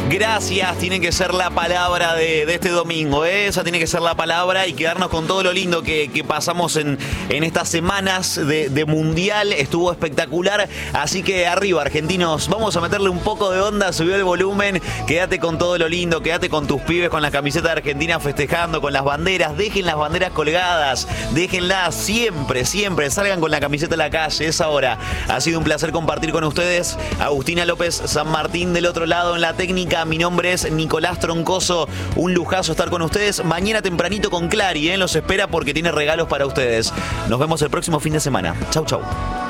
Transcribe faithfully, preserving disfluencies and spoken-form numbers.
Gracias, tiene que ser la palabra de, de este domingo, ¿eh? Esa tiene que ser la palabra y quedarnos con todo lo lindo que, que pasamos en, en estas semanas de, de Mundial. Estuvo espectacular, así que arriba, argentinos, vamos a meterle un poco de onda, subió el volumen, quédate con todo lo lindo, quédate con tus pibes, con la camiseta de Argentina festejando, con las banderas, dejen las banderas colgadas, déjenlas siempre, siempre, salgan con la camiseta a la calle, es ahora. Ha sido un placer compartir con ustedes. Agustina López San Martín del otro lado en la técnica. Mi nombre es Nicolás Troncoso. Un lujazo estar con ustedes. Mañana tempranito con Clary, ¿eh? Los espera porque tiene regalos para ustedes. Nos vemos el próximo fin de semana. Chau, chau.